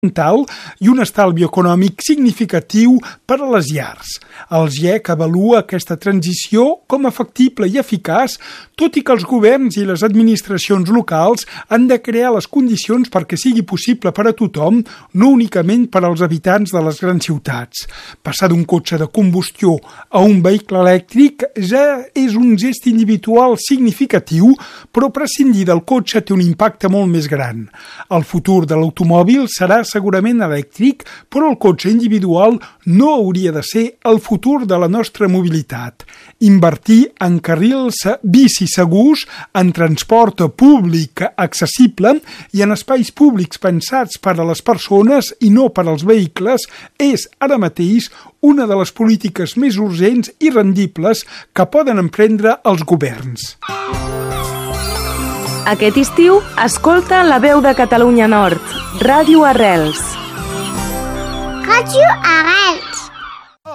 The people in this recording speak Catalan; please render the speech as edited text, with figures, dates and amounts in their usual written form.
i un estalvi econòmic significatiu per a les llars. El GIEC avalua aquesta transició com a factible i eficaç, tot i que els governs i les administracions locals han de crear les condicions perquè sigui possible per a tothom, no únicament per als habitants de les grans ciutats. Passar d'un cotxe de combustió a un vehicle elèctric ja és un gest individual significatiu, però prescindir del cotxe té un impacte molt més gran. El futur de l'automòbil serà segurament elèctric, però el cotxe individual no hauria de ser el futur de la nostra mobilitat. Invertir en carrils bici segurs, en transport públic accessible i en espais públics pensats per a les persones i no per als vehicles és ara mateix una de les polítiques més urgents i rendibles que poden emprendre els governs. Aquest estiu, escolta La Veu de Catalunya Nord, Ràdio Arrels. Ràdio Arrels.